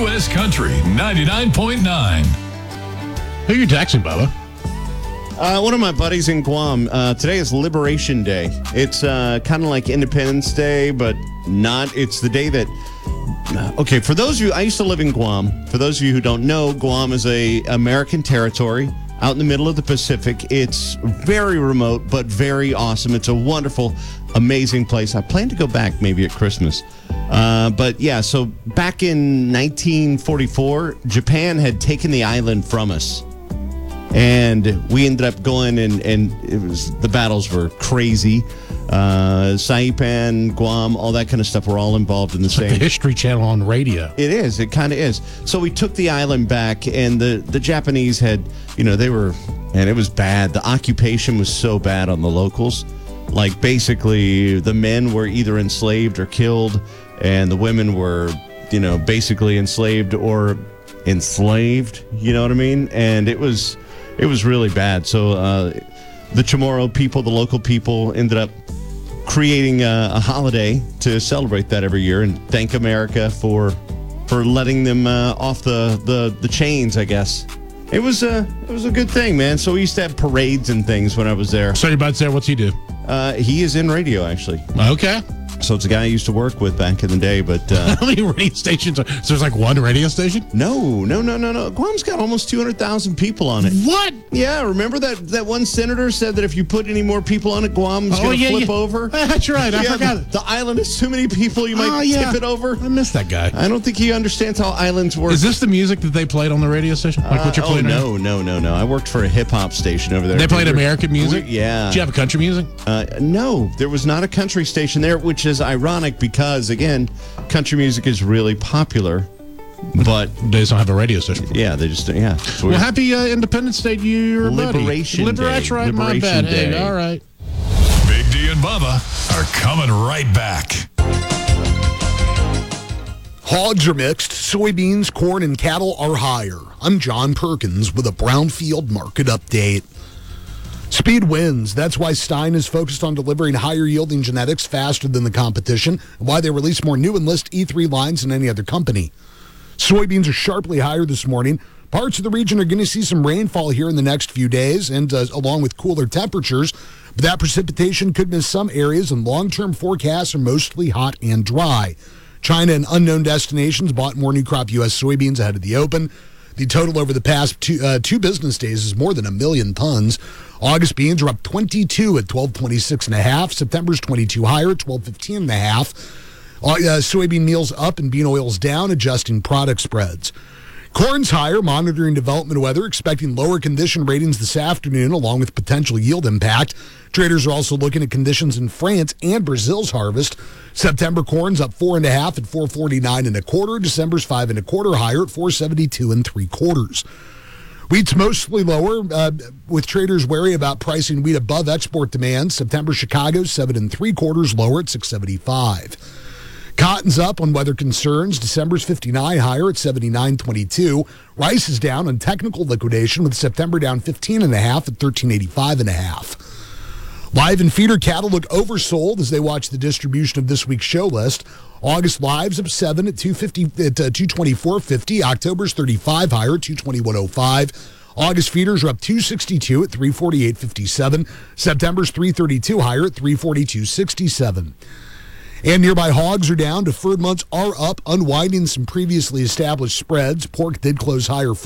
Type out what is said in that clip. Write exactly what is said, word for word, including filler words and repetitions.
U S Country ninety-nine point nine. Who are you texting, Bubba? Uh, one of my buddies in Guam. Uh, today is Liberation Day. It's uh, kind of like Independence Day, but not. It's the day that... Okay, for those of you... I used to live in Guam. For those of you who don't know, Guam is a American territory out in the middle of the Pacific. It's very remote, but very awesome. It's a wonderful, amazing place. I plan to go back maybe at Christmas. Uh, but yeah, so back in nineteen forty-four, Japan had taken the island from us. And we ended up going, and, and it was the battles were crazy. Uh, Saipan, Guam, all that kind of stuff were all involved in the it's same. Like the History Channel on radio. It is. It kind of is. So we took the island back, and the, the Japanese had, you know, they were, and it was bad. The occupation was so bad on the locals. Like, basically, the men were either enslaved or killed, and the women were, you know, basically enslaved or enslaved. You know what I mean? And it was... It was really bad. So uh, the Chamorro people, the local people, ended up creating a, a holiday to celebrate that every year and thank America for for letting them uh, off the, the, the chains, I guess. It was, a, it was a good thing, man. So we used to have parades and things when I was there. So your bud's there. What's he do? Uh, he is in radio, actually. Okay. So it's a guy I used to work with back in the day, but... Uh, How many radio stations are... So there's like one radio station? No, no, no, no, no. Guam's got almost two hundred thousand people on it. What? Yeah, remember that, that one senator said that if you put any more people on it, Guam's Oh, going to yeah, flip yeah. over? That's right. I yeah, forgot. The, the island has too many people, you might Oh, yeah. tip it over. I missed that guy. I don't think he understands how islands work. Is this the music that they played on the radio station? Like what you're Uh, playing oh, right no, no, no, no. I worked for a hip-hop station over there. They played We were- American music? we- yeah. Did you have a country music? Uh, no, there was not a country station there, which is ironic because, again, country music is really popular, but... They just don't have a radio station. Yeah, they just, yeah. It's Well, weird. happy uh, Independence Day to you, buddy. Liberation Liber- Day. That's right, my Liberation bad. Hey, Day. all right. Big D and Bubba are coming right back. Hogs are mixed, soybeans, corn, and cattle are higher. I'm John Perkins with a Brownfield market update. Speed wins. That's why Stein is focused on delivering higher-yielding genetics faster than the competition, and why they release more new Enlist E three lines than any other company. Soybeans are sharply higher this morning. Parts of the region are going to see some rainfall here in the next few days, and uh, along with cooler temperatures. But that precipitation could miss some areas, and long-term forecasts are mostly hot and dry. China and unknown destinations bought more new crop U S soybeans ahead of the open. The total over the past two, uh, two business days is more than a million tons. August beans are up twenty-two at twelve twenty-six and a half. September's twenty-two higher at twelve fifteen and a half. Uh, soybean meals up and bean oils down, adjusting product spreads. Corn's higher, monitoring development weather, expecting lower condition ratings this afternoon, along with potential yield impact. Traders are also looking at conditions in France and Brazil's harvest. September corn's up four and a half at four forty-nine and a quarter. December's five and a quarter higher at four seventy-two and three quarters. Wheat's mostly lower, uh, with traders wary about pricing wheat above export demand. September Chicago seven and three quarters lower at six seventy-five. Cotton's up on weather concerns. December's fifty-nine higher at seventy-nine twenty-two. Rice is down on technical liquidation, with September down fifteen and a half at thirteen eighty-five and a half. Live and feeder cattle look oversold as they watch the distribution of this week's show list. August lives up seven at two fifty at uh, two twenty-four fifty. October's thirty-five higher at two twenty-one oh five. August feeders are up two sixty-two at three forty-eight fifty-seven. September's three thirty-two higher at three forty-two sixty-seven. And nearby hogs are down. Deferred months are up, unwinding some previously established spreads. Pork did close higher